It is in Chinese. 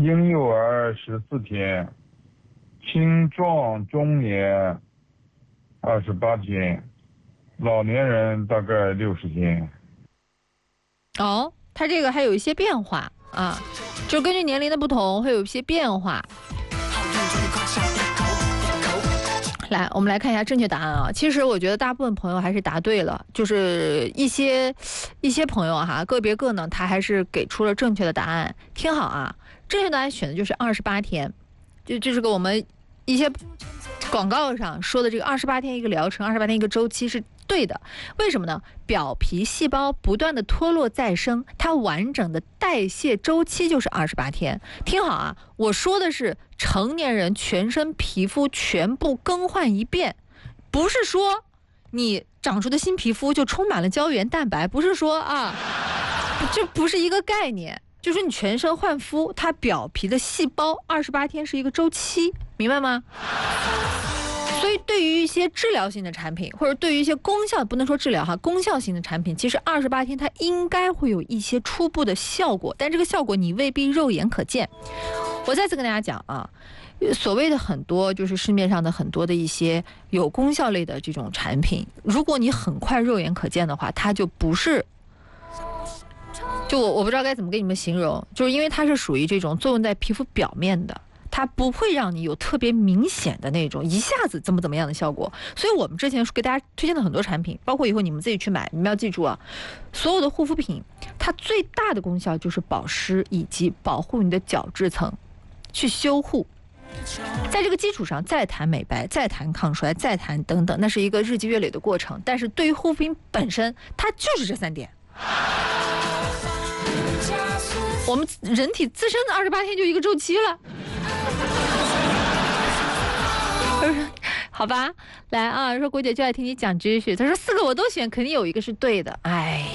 婴幼儿14天，青壮中年28天，老年人大概60天。 哦，它这个还有一些变化啊，就根据年龄的不同会有一些变化。来，我们来看一下正确答案啊。其实我觉得大部分朋友还是答对了，就是一些朋友哈，个别个呢，他还是给出了正确的答案。听好啊，正确答案选的就是28天，就是跟我们一些广告上说的这个28天一个疗程，28天一个周期是对的。为什么呢？表皮细胞不断的脱落再生，它完整的代谢周期就是28天。听好啊，我说的是成年人全身皮肤全部更换一遍，不是说你长出的新皮肤就充满了胶原蛋白，不是说啊，这不是一个概念。就是你全身焕肤，它表皮的细胞28天是一个周期，明白吗？所以对于一些治疗性的产品，或者对于一些功效，不能说治疗哈，功效性的产品，其实28天它应该会有一些初步的效果，但这个效果你未必肉眼可见。我再次跟大家讲啊，所谓的很多就是市面上的很多的一些有功效类的这种产品，如果你很快肉眼可见的话，它就不是。就我不知道该怎么给你们形容，就是因为它是属于这种作用在皮肤表面的，它不会让你有特别明显的那种一下子怎么样的效果。所以我们之前给大家推荐的很多产品，包括以后你们自己去买，你们要记住啊，所有的护肤品它最大的功效就是保湿以及保护你的角质层，去修护。在这个基础上再谈美白，再谈抗衰，再谈等等，那是一个日积月累的过程。但是对于护肤品本身，它就是这3点。我们人体自身的28天就一个周期了，好吧？来啊，说郭姐就爱听你讲知识，她说4个我都选，肯定有一个是对的。哎